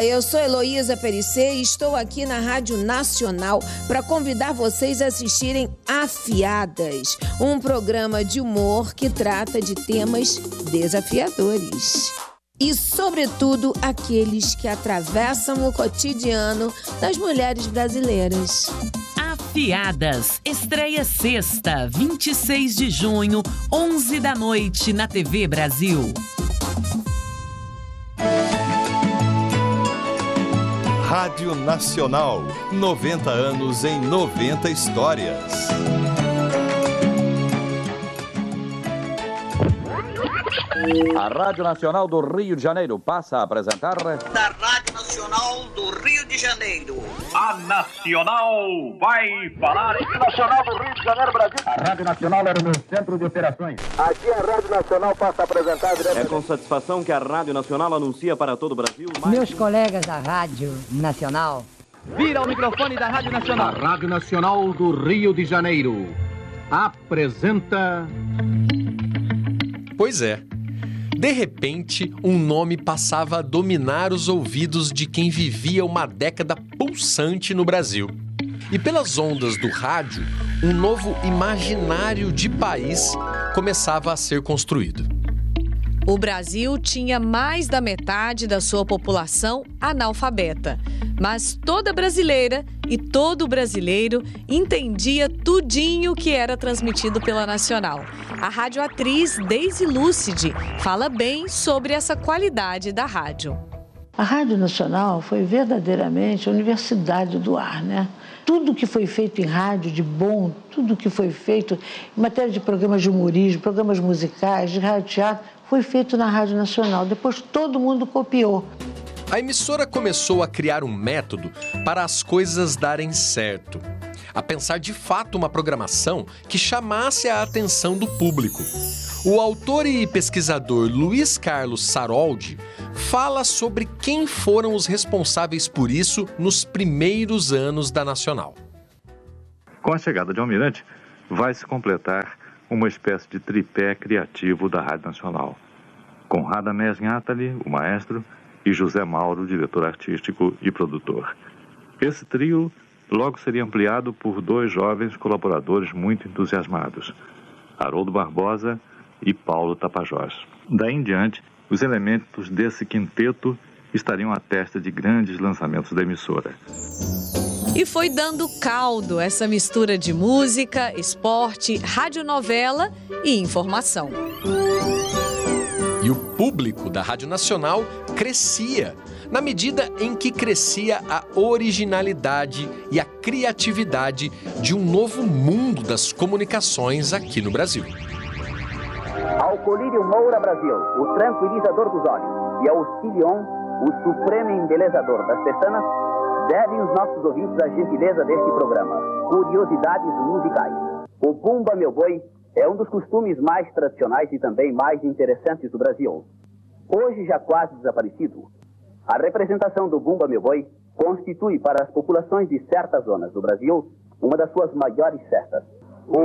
Olá, eu sou Heloísa Perissé e estou aqui na Rádio Nacional para convidar vocês a assistirem Afiadas, um programa de humor que trata de temas desafiadores. E, sobretudo, aqueles que atravessam o cotidiano das mulheres brasileiras. Afiadas, estreia sexta, 26 de junho, 11 da noite, na TV Brasil. Rádio Nacional, 90 anos em 90 histórias. A Rádio Nacional do Rio de Janeiro passa a apresentar... Da Rádio Nacional do Rio de Janeiro. A Nacional vai falar em Nacional do Rio de Janeiro, Brasil. A Rádio Nacional era no centro de operações. Aqui a Rádio Nacional passa a apresentar diretamente. É com satisfação que a Rádio Nacional anuncia para todo o Brasil... Meus colegas da Rádio Nacional. Vira o microfone da Rádio Nacional. A Rádio Nacional do Rio de Janeiro apresenta... Pois é. De repente, um nome passava a dominar os ouvidos de quem vivia uma década pulsante no Brasil. E pelas ondas do rádio, um novo imaginário de país começava a ser construído. O Brasil tinha mais da metade da sua população analfabeta, mas toda brasileira e todo brasileiro entendia tudinho que era transmitido pela Nacional. A radioatriz Deise Lúcide fala bem sobre essa qualidade da rádio. A Rádio Nacional foi verdadeiramente a universidade do ar, né? Tudo que foi feito em rádio de bom, tudo que foi feito em matéria de programas de humorismo, programas musicais, de rádio-teatro, foi feito na Rádio Nacional. Depois todo mundo copiou. A emissora começou a criar um método para as coisas darem certo. A pensar de fato uma programação que chamasse a atenção do público. O autor e pesquisador Luiz Carlos Saroldi fala sobre quem foram os responsáveis por isso nos primeiros anos da Nacional. Com a chegada de Almirante, vai se completar uma espécie de tripé criativo da Rádio Nacional, com Radamés Nhatali, o maestro, e José Mauro, diretor artístico e produtor. Esse trio logo seria ampliado por dois jovens colaboradores muito entusiasmados, Haroldo Barbosa e Paulo Tapajós. Daí em diante, os elementos desse quinteto estariam à testa de grandes lançamentos da emissora. E foi dando caldo essa mistura de música, esporte, radionovela e informação. E o público da Rádio Nacional crescia, na medida em que crescia a originalidade e a criatividade de um novo mundo das comunicações aqui no Brasil. Ao colírio Moura Brasil, o tranquilizador dos olhos, e ao Cilion, o supremo embelezador das pestanas, devem os nossos ouvintes a gentileza deste programa, Curiosidades Musicais. O Bumba Meu Boi é um dos costumes mais tradicionais e também mais interessantes do Brasil. Hoje já quase desaparecido, a representação do Bumba Meu Boi constitui para as populações de certas zonas do Brasil uma das suas maiores festas.